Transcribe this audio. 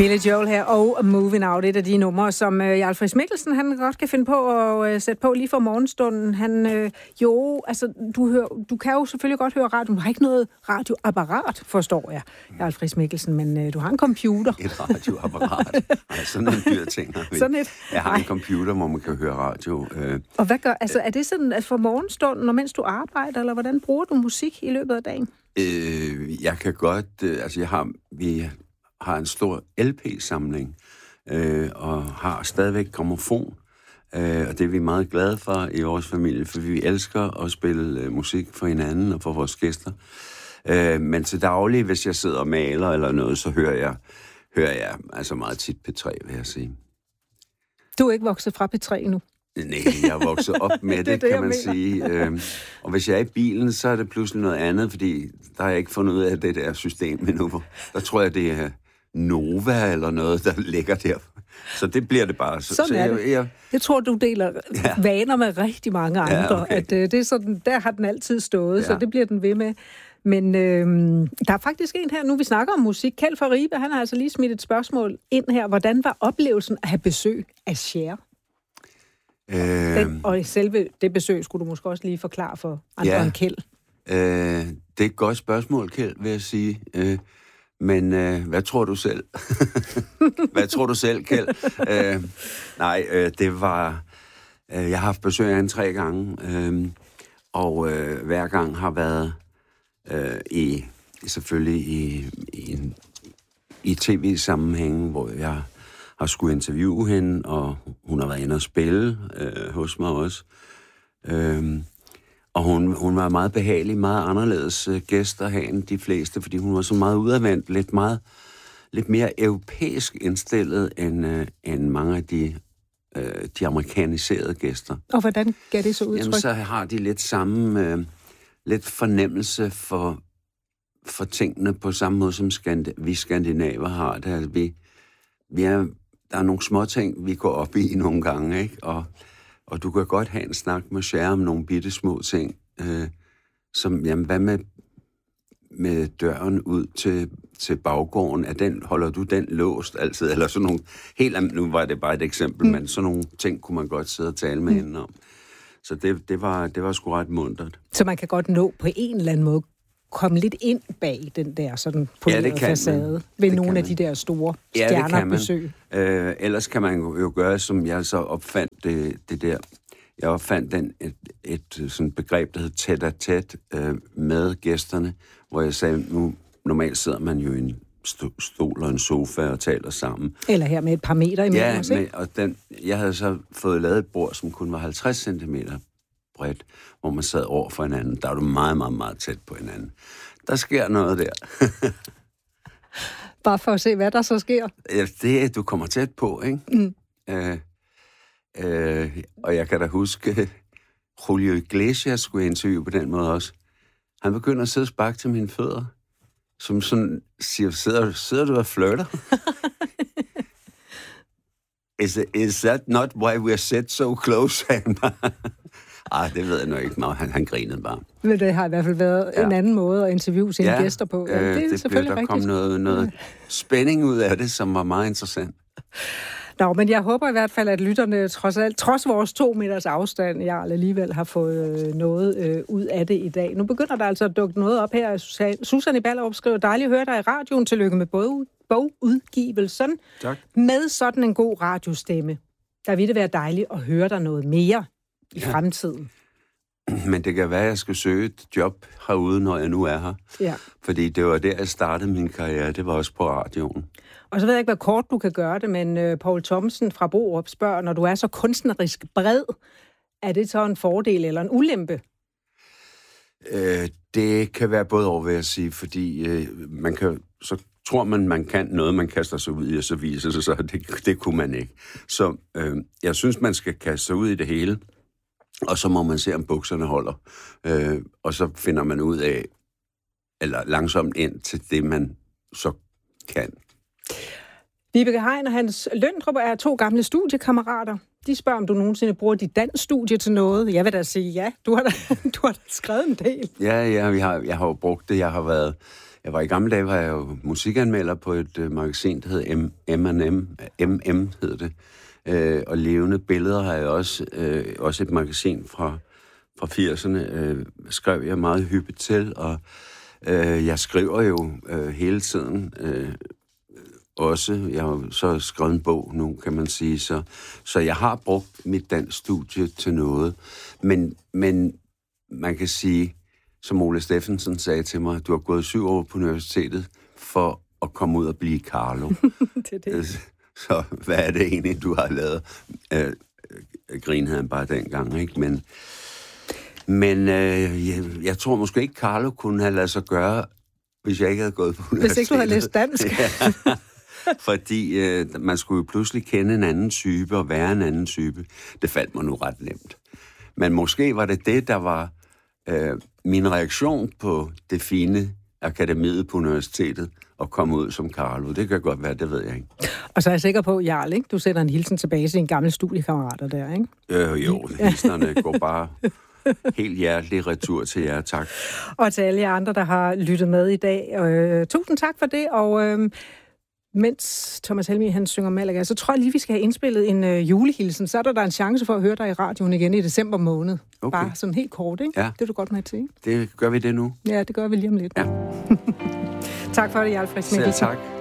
Billy Joel her og Moving Out, et af de numre, som Jarl Friis Mikkelsen, han godt kan finde på at sætte på lige for morgenstunden. Du kan jo selvfølgelig godt høre radio. Du har ikke noget radioapparat, forstår jeg, Jarl Friis Mikkelsen, men du har en computer. Et radioapparat? Nej, sådan en dyr ting har vi. Sådan et? Jeg har en computer, hvor man kan høre radio. Og hvad gør, er det sådan at for morgenstunden, og mens du arbejder, eller hvordan bruger du musik i løbet af dagen? Jeg kan godt, vi har en stor LP-samling, og har stadigvæk grammofon, og det er vi meget glade for i vores familie, for vi elsker at spille musik for hinanden og for vores gæster. Men til daglig, hvis jeg sidder og maler eller noget, så hører jeg altså meget tit P3, vil jeg sige. Du er ikke vokset fra P3 nu? Nej, jeg er vokset op med det, kan man sige. Og hvis jeg er i bilen, så er det pludselig noget andet, fordi der har jeg ikke fundet ud af det der system endnu. Der tror jeg, det er Nova eller noget, der ligger der. Så det bliver det bare. Sådan er det. Jeg tror, du deler vaner med rigtig mange andre. Ja, okay. At det er sådan, der har den altid stået, så det bliver den ved med. Men der er faktisk en her, nu vi snakker om musik. Kjeld fra Ribe, han har altså lige smidt et spørgsmål ind her. Hvordan var oplevelsen at have besøg af Cher? Og selve det besøg skulle du måske også lige forklare for andre end Kjeld. Det er et godt spørgsmål, Kjeld, vil jeg sige. Men hvad tror du selv? Hvad tror du selv, Kjeld? Det var... jeg har haft besøg af hende 3 gange, og hver gang har været selvfølgelig i tv-sammenhængen, hvor jeg har skulle interviewe hende, og hun har været inde og spille hos mig også. Og hun var meget behagelig, meget anderledes gæst at have end de fleste, fordi hun var så meget udadvendt, lidt mere europæisk indstillet end mange af de amerikaniserede gæster. Og hvordan gav det så udtryk? Jamen, så har de lidt samme lidt fornemmelse for tingene på samme måde, som vi skandinaver har det. Altså, der er nogle små ting, vi går op i nogle gange, ikke? Og du kan godt have en snak med Cher om nogle bitte små ting, som, jamen, hvad med døren ud til baggården? Holder du den låst altid? Eller sådan nogle, nu var det bare et eksempel, men sådan nogle ting kunne man godt sidde og tale med hende om. Så det var sgu ret muntert. Så man kan godt nå på en eller anden måde komme lidt ind bag den der sådan polerede facade ved nogle af de der store stjernerbesøg. Ellers kan man jo gøre, som jeg så opfandt det der. Jeg opfandt et sådan begreb, der hed tête-à-tête med gæsterne, hvor jeg sagde, nu normalt sidder man jo i en stol og en sofa og taler sammen. Eller her med et par meter imellem os, ikke? Og jeg havde så fået lavet et bord, som kun var 50 centimeter bredt, hvor man sad over for hinanden. Der var du meget, meget, meget tæt på hinanden. Der sker noget der. Bare for at se, hvad der så sker? Ja, du kommer tæt på, ikke? Og jeg kan da huske, Julio Iglesias skulle interviewe på den måde også. Han begynder at sidde og sparke til mine fødder, som sådan siger, sidder du og flirter? Is that not why we're sit so close? Det ved jeg nok ikke, men han grinede bare. Men det har i hvert fald været en anden måde at interviewe sine gæster på. Ja, det er selvfølgelig rigtigt. Der kom noget spænding ud af det, som var meget interessant. Nå, men jeg håber i hvert fald, at lytterne trods vores 2 meters afstand, jeg alligevel har fået noget ud af det i dag. Nu begynder der altså at dukke noget op her. Susanne Ballerup skriver, dejligt at høre dig i radioen. Tillykke med bogudgivelsen. Tak. Med sådan en god radiostemme. Der vil det være dejligt at høre dig noget mere i fremtiden. Men det kan være, at jeg skal søge et job herude, når jeg nu er her. Ja. Fordi det var der, jeg startede min karriere. Det var også på radioen. Og så ved jeg ikke, hvad kort du kan gøre det, men Poul Thomsen fra Borup spørger, når du er så kunstnerisk bred, er det så en fordel eller en ulempe? Det kan være både over, vil jeg sige, fordi så tror man kan noget, man kaster sig ud i, og så viser sig, så det kunne man ikke. Så jeg synes, man skal kaste sig ud i det hele, og så må man se, om bukserne holder. Og så finder man ud af, eller langsomt ind til det, man så kan. Vibeke Hein og Hans Løntrup er 2 gamle studiekammerater. De spørger, om du nogensinde bruger dit dansstudie til noget. Jeg vil da sige ja. Du har da skrevet en del. Ja, jeg har jo brugt det. Jeg Jeg var i gamle dage, var jeg jo musikanmelder på et magasin, der hed MM hed det. Og Levende Billeder har jeg også et magasin fra 80'erne, skrev jeg meget hyppigt til, og jeg skriver jo hele tiden også. Jeg har så skrevet en bog nu, kan man sige, så jeg har brugt mit danskstudie til noget. Men man kan sige, som Ole Steffensen sagde til mig, du har gået 7 år på universitetet for at komme ud og blive Carlo. Det. Så hvad er det egentlig, du har lavet? Grin havde han bare dengang, ikke? Men jeg tror måske ikke, Carlo kunne have ladet sig gøre, hvis jeg ikke havde gået på universitetet. Hvis ikke du havde læst dansk. Ja. Fordi man skulle jo pludselig kende en anden type og være en anden type. Det faldt mig nu ret nemt. Men måske var det, der var min reaktion på det fine akademiet på universitetet at komme ud som Carlo. Det kan godt være, det ved jeg ikke. Og så er jeg sikker på, Jarl, ikke? Du sætter en hilsen tilbage til dine gamle studiekammerater der, ikke? Jo, hilsnerne går bare helt hjertelig retur til jer, tak. Og til alle jer andre, der har lyttet med i dag. Tusind tak for det, og mens Thomas Helmig, han synger Malaga, så tror jeg lige, vi skal have indspillet en julehilsen. Så er der en chance for at høre dig i radioen igen i december måned. Okay. Bare sådan helt kort, ikke? Ja. Det er du godt med til, ikke? Det gør vi det nu. Ja, det gør vi lige om lidt. Ja. Tak for det, Jarl Friis Mikkelsen. Selv tak.